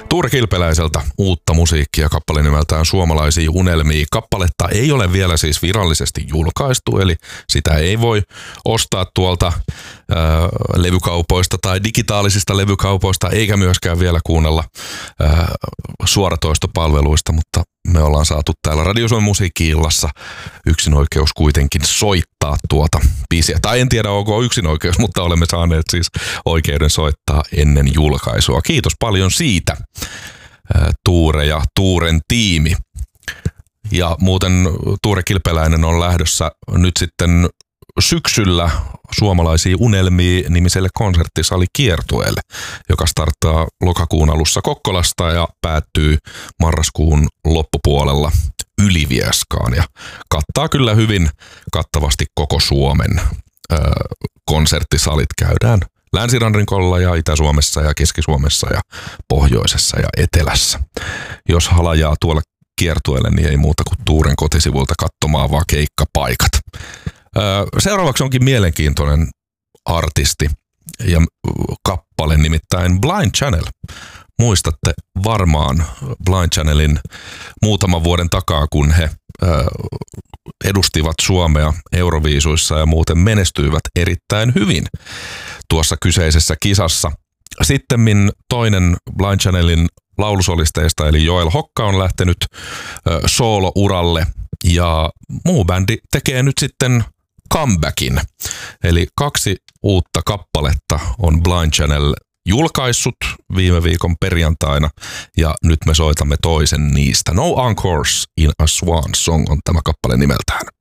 Tuure Kilpeläiseltä uutta musiikkia, kappale nimeltään Suomalaisia unelmia. Kappaletta ei ole vielä siis virallisesti julkaistu, eli sitä ei voi ostaa tuolta levykaupoista tai digitaalisista levykaupoista, eikä myöskään vielä kuunnella suoratoistopalveluista, mutta me ollaan saatu täällä Radio Suomen musiikki-illassa yksinoikeus kuitenkin soittaa tuota biisiä. Tai en tiedä, onko yksinoikeus, mutta olemme saaneet siis oikeuden soittaa ennen julkaisua. Kiitos paljon siitä, Tuure ja Tuuren tiimi. Ja muuten Tuure Kilpeläinen on lähdössä nyt sitten syksyllä Suomalaisia unelmia -nimiselle konserttisalikiertueelle, joka starttaa lokakuun alussa Kokkolasta ja päättyy marraskuun loppupuolella Ylivieskaan ja kattaa kyllä hyvin kattavasti koko Suomen. Konserttisalit käydään Länsirannikolla ja Itä-Suomessa ja Keski-Suomessa ja Pohjoisessa ja Etelässä. Jos halajaa tuolla kiertueelle, niin ei muuta kuin Tuuren kotisivuilta katsomaan vaan keikkapaikat. Seuraavaksi onkin mielenkiintoinen artisti ja kappale, nimittäin Blind Channel. Muistatte varmaan Blind Channelin muutaman vuoden takaa, kun he edustivat Suomea Euroviisuissa ja muuten menestyivät erittäin hyvin tuossa kyseisessä kisassa. Sittemmin toinen Blind Channelin laulusolisteista eli Joel Hokka on lähtenyt soolo-uralle ja muu bändi tekee nyt sitten comebackin. Eli 2 uutta kappaletta on Blind Channel julkaissut viime viikon perjantaina ja nyt me soitamme toisen niistä. No Encores in a Swan Song on tämä kappale nimeltään.